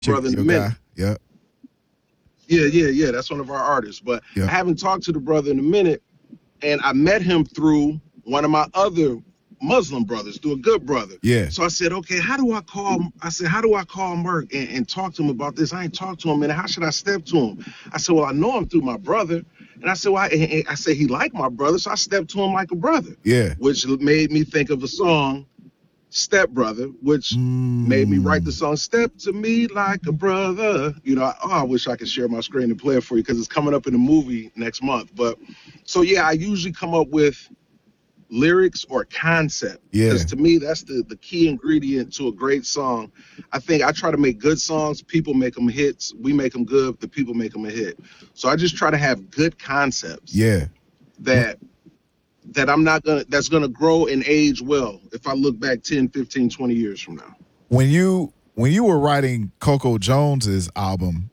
brother in a minute. Yeah. Yeah. That's one of our artists. But I haven't talked to the brother in a minute, and I met him through one of my other Muslim brothers, through a good brother. Yeah. So I said, okay, how do I call Merk and talk to him about this? I ain't talked to him, and how should I step to him? I said, well, I know him through my brother. And I said, well, I said he liked my brother, so I stepped to him like a brother. Yeah. Which made me think of a song, Step Brother, which made me write the song Step to Me Like a Brother. You know, I wish I could share my screen and play it for you because it's coming up in the movie next month. But so yeah, I usually come up with lyrics or concept. Because to me, that's the key ingredient to a great song. I think I try to make good songs. People make them hits. We make them good. The people make them a hit. So I just try to have good concepts. Yeah. That I'm not that's gonna grow and age well if I look back 10, 15, 20 years from now. When you were writing Coco Jones's album,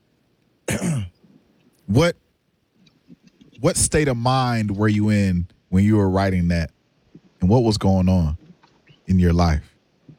what state of mind were you in when you were writing that, and what was going on in your life?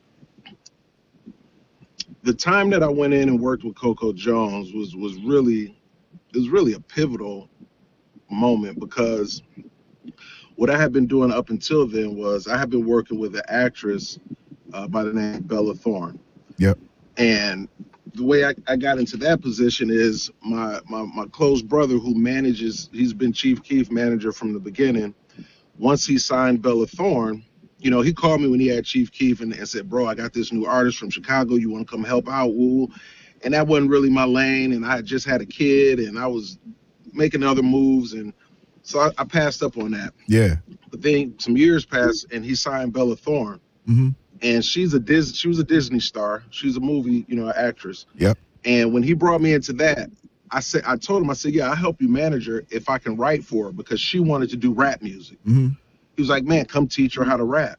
The time that I went in and worked with Coco Jones was really a pivotal moment, because what I had been doing up until then was I had been working with an actress by the name of Bella Thorne. Yep. And the way I got into that position is my close brother, who he's been Chief Keef manager from the beginning. Once he signed Bella Thorne, you know, he called me when he had Chief Keef and said, bro, I got this new artist from Chicago. You want to come help out? Woo. And that wasn't really my lane. And I had just had a kid and I was making other moves. And so I passed up on that. Yeah. But then some years passed and he signed Bella Thorne. Mm-hmm. And she was a Disney star. She's a movie, actress. Yep. And when he brought me into that, I told him, yeah, I'll help you manage her if I can write for her, because she wanted to do rap music. Mm-hmm. He was like, man, come teach her how to rap.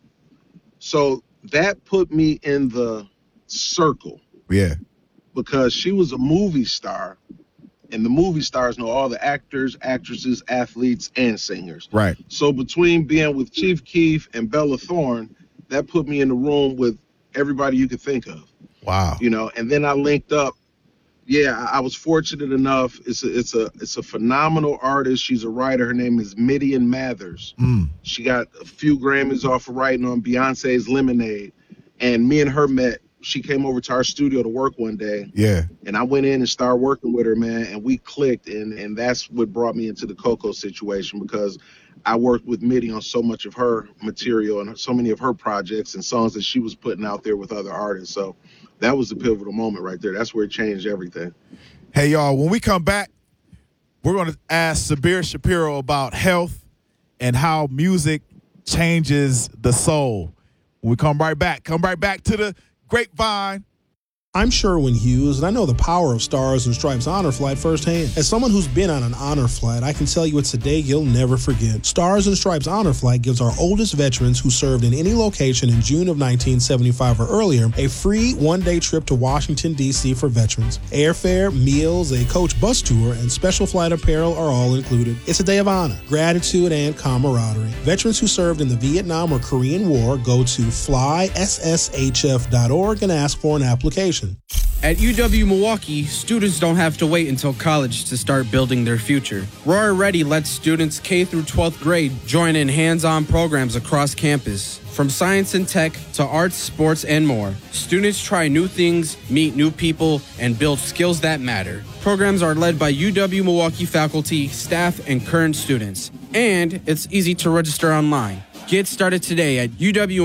So that put me in the circle. Yeah. Because she was a movie star, and the movie stars know all the actors, actresses, athletes, and singers. Right. So between being with Chief Keef and Bella Thorne, that put me in the room with everybody you could think of. Wow. And then I linked up. Yeah, I was fortunate enough. It's a phenomenal artist. She's a writer. Her name is Midian Mathers. She got a few Grammys off of writing on Beyonce's Lemonade. And me and her met. She came over to our studio to work one day. Yeah. And I went in and started working with her, man, and we clicked. And that's what brought me into the Coco situation, because I worked with Midi on so much of her material and so many of her projects and songs that she was putting out there with other artists. So that was the pivotal moment right there. That's where it changed everything. Hey, y'all, when we come back, we're going to ask Sabir Shapiro about health and how music changes the soul. When we come right back to the Grapevine. I'm Sherwin Hughes, and I know the power of Stars and Stripes Honor Flight firsthand. As someone who's been on an honor flight, I can tell you it's a day you'll never forget. Stars and Stripes Honor Flight gives our oldest veterans who served in any location in June of 1975 or earlier a free one-day trip to Washington, D.C. for veterans. Airfare, meals, a coach bus tour, and special flight apparel are all included. It's a day of honor, gratitude, and camaraderie. Veterans who served in the Vietnam or Korean War go to flysshf.org and ask for an application. At UW-Milwaukee, students don't have to wait until college to start building their future. Roar Ready lets students K through 12th grade join in hands-on programs across campus. From science and tech to arts, sports, and more, students try new things, meet new people, and build skills that matter. Programs are led by UW-Milwaukee faculty, staff, and current students. And it's easy to register online. Get started today at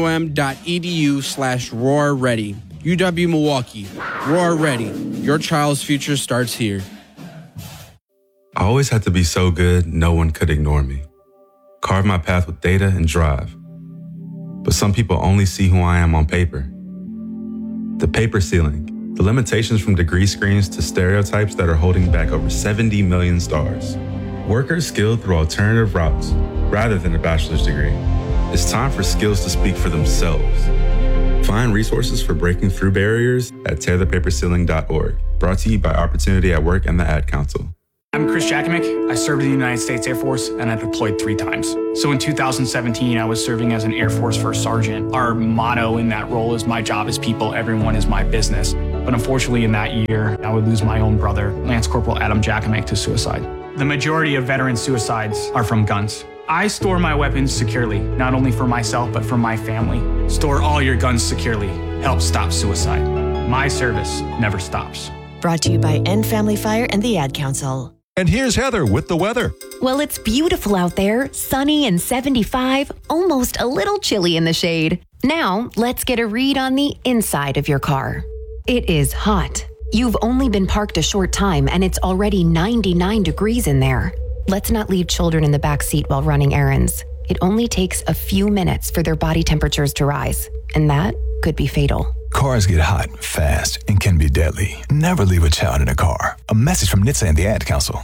uwm.edu/roarready. UW-Milwaukee. Roar Ready. Your child's future starts here. I always had to be so good, no one could ignore me. Carve my path with data and drive. But some people only see who I am on paper. The paper ceiling. The limitations from degree screens to stereotypes that are holding back over 70 million stars. Workers skilled through alternative routes, rather than a bachelor's degree. It's time for skills to speak for themselves. Find resources for breaking through barriers at tearthepaperceiling.org. Brought to you by Opportunity at Work and the Ad Council. I'm Chris Jakimick. I served in the United States Air Force and I deployed 3 times. So in 2017, I was serving as an Air Force First Sergeant. Our motto in that role is "My job is people, everyone is my business." But unfortunately, in that year, I would lose my own brother, Lance Corporal Adam Jackamick, to suicide. The majority of veteran suicides are from guns. I store my weapons securely, not only for myself, but for my family. Store all your guns securely. Help stop suicide. My service never stops. Brought to you by End Family Fire and the Ad Council. And here's Heather with the weather. Well, it's beautiful out there, sunny and 75, almost a little chilly in the shade. Now, let's get a read on the inside of your car. It is hot. You've only been parked a short time and it's already 99 degrees in there. Let's not leave children in the back seat while running errands. It only takes a few minutes for their body temperatures to rise, and that could be fatal. Cars get hot fast and can be deadly. Never leave a child in a car. A message from NHTSA and the Ad Council.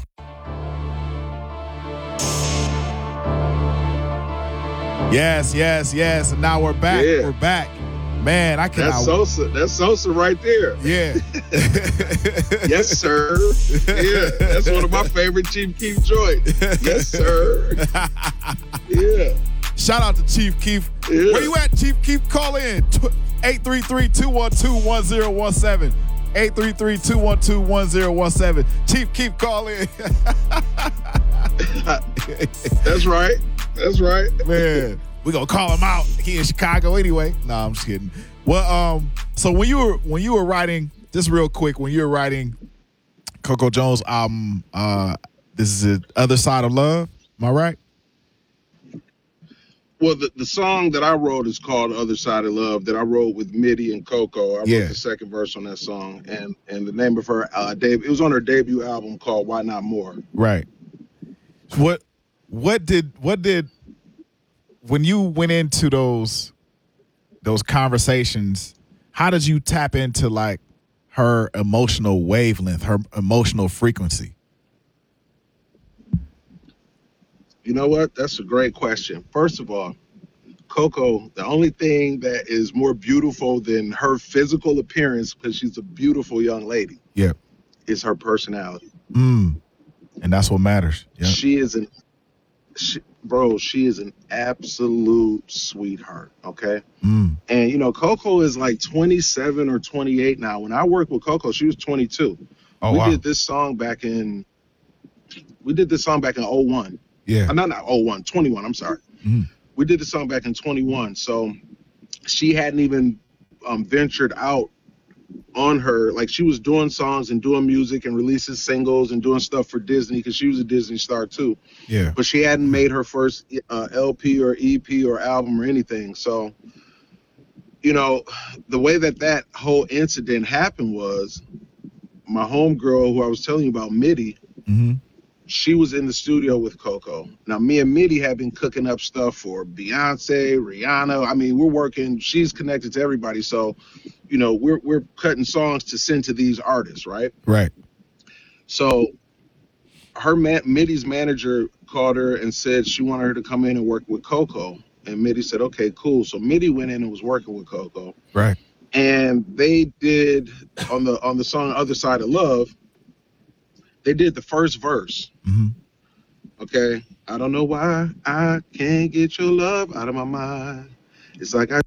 Yes. And now we're back. Yeah. We're back. Man, I cannot. That's Sosa right there. Yeah. Yes, sir. Yeah, that's one of my favorite Chief Keef joints. Yes, sir. Yeah. Shout out to Chief Keef. Yeah. Where you at, Chief Keef? Call in 833-212-1017. 833-212-1017. Chief Keef, call in. That's right. Man, we gonna call him out. He in Chicago anyway. Nah, I'm just kidding. Well, so when you were writing, just real quick, when you were writing Coco Jones' album, this is the Other Side of Love. Am I right? Well, the song that I wrote is called Other Side of Love, that I wrote with Mitty and Coco. I wrote the second verse on that song, and the name of her it was on her debut album called Why Not More. Right. What did when you went into those conversations, how did you tap into like her emotional wavelength, her emotional frequency? You know what? That's a great question. First of all, Coco, the only thing that is more beautiful than her physical appearance, because she's a beautiful young lady, is her personality. And that's what matters. Yep. She is an absolute sweetheart, okay? And, you know, Coco is like 27 or 28 now. When I worked with Coco, she was 22. We did this song back in 01. Yeah. Not 01, 21, I'm sorry. We did the song back in 21. So she hadn't even ventured out on her. Like, she was doing songs and doing music and releasing singles and doing stuff for Disney, because she was a Disney star too. Yeah. But she hadn't made her first LP or EP or album or anything. So, you know, the way that whole incident happened was my homegirl, who I was telling you about, Mitty, she was in the studio with Coco. Now, me and Mitty have been cooking up stuff for Beyonce, Rihanna. I mean, we're working. She's connected to everybody. So, you know, we're cutting songs to send to these artists, right? Right. So Mitty's manager called her and said she wanted her to come in and work with Coco. And Mitty said, okay, cool. So Mitty went in and was working with Coco. Right. And they did, on the song Other Side of Love, they did the first verse. Okay. I don't know why I can't get your love out of my mind. It's like I